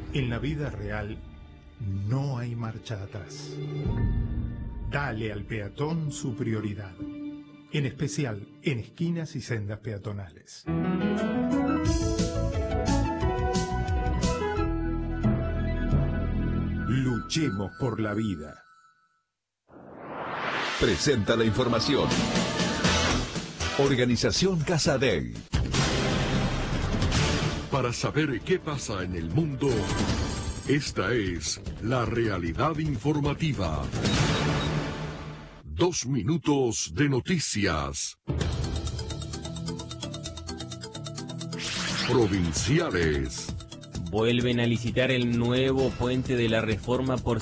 En la vida real no hay marcha atrás. Dale al peatón su prioridad, en especial en esquinas y sendas peatonales. Luchemos por la vida. Presenta la información. Organización Casa Dei. Para saber qué pasa en el mundo, esta es la realidad informativa. 2 minutos de noticias. Provinciales. Vuelven a licitar el nuevo puente de la Reforma por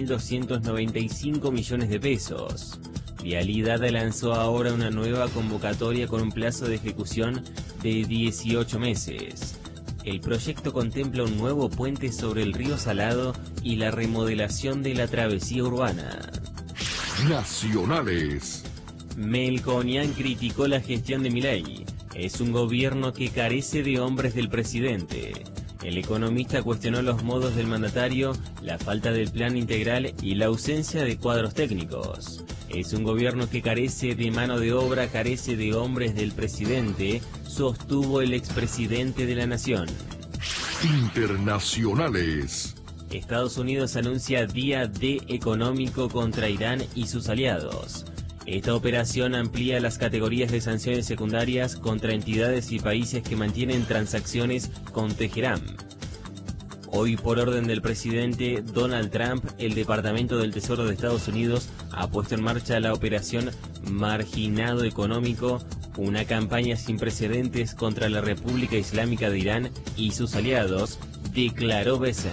7.295 millones de pesos. Vialidad lanzó ahora una nueva convocatoria con un plazo de ejecución de 18 meses. El proyecto contempla un nuevo puente sobre el río Salado y la remodelación de la travesía urbana. Nacionales. Melconian criticó la gestión de Milei. Es un gobierno que carece de hombres del presidente. El economista cuestionó los modos del mandatario, la falta del plan integral y la ausencia de cuadros técnicos. Es un gobierno que carece de mano de obra, carece de hombres del presidente, sostuvo el expresidente de la Nación. Internacionales. Estados Unidos anuncia Día D económico contra Irán y sus aliados. Esta operación amplía las categorías de sanciones secundarias contra entidades y países que mantienen transacciones con Teherán. Hoy, por orden del presidente Donald Trump, el Departamento del Tesoro de Estados Unidos ha puesto en marcha la operación Marginado Económico, una campaña sin precedentes contra la República Islámica de Irán y sus aliados, declaró Bessent.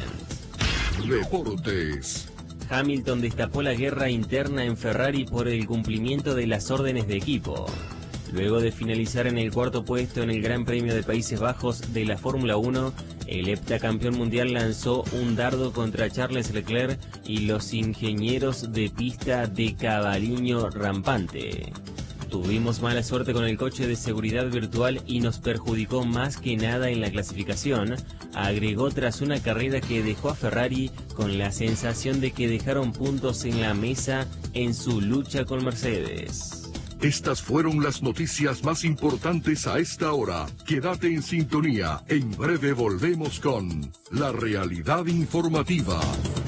Deportes. Hamilton destapó la guerra interna en Ferrari por el cumplimiento de las órdenes de equipo. Luego de finalizar en el cuarto puesto en el Gran Premio de Países Bajos de la Fórmula 1, el heptacampeón mundial lanzó un dardo contra Charles Leclerc y los ingenieros de pista de Cavaliño rampante. Tuvimos mala suerte con el coche de seguridad virtual y nos perjudicó más que nada en la clasificación, agregó tras una carrera que dejó a Ferrari con la sensación de que dejaron puntos en la mesa en su lucha con Mercedes. Estas fueron las noticias más importantes a esta hora. Quédate en sintonía. En breve volvemos con la realidad informativa.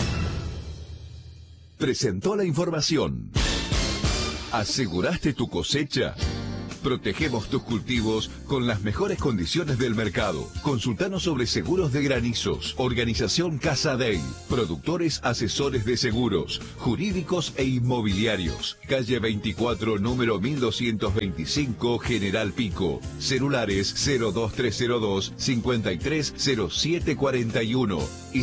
Presentó la información. ¿Aseguraste tu cosecha? Protegemos tus cultivos con las mejores condiciones del mercado. Consultanos sobre seguros de granizos. Organización Casa Dei. Productores asesores de seguros, jurídicos e inmobiliarios. Calle 24, número 1225, General Pico. Celulares 02302 530741 y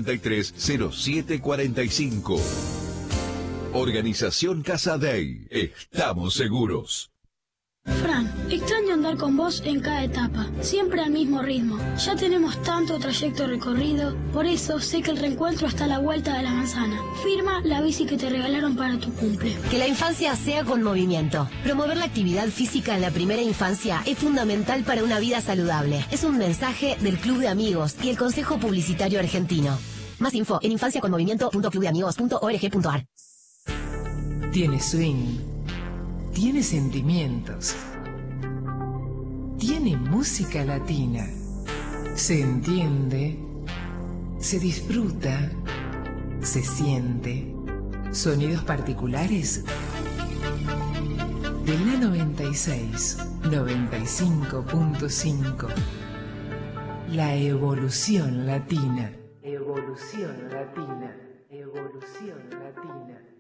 530745. Organización Casa Dei. Estamos seguros. Fran, extraño andar con vos en cada etapa, siempre al mismo ritmo. Ya tenemos tanto trayecto recorrido, por eso sé que el reencuentro está a la vuelta de la manzana. Firma la bici que te regalaron para tu cumple. Que la infancia sea con movimiento. Promover la actividad física en la primera infancia es fundamental para una vida saludable. Es un mensaje del Club de Amigos y el Consejo Publicitario Argentino. Más info en infanciaconmovimiento.clubdeamigos.org.ar. Tiene swing, tiene sentimientos, tiene música latina, se entiende, se disfruta, se siente, sonidos particulares de la 96, 95.5, la evolución latina, evolución latina, evolución latina.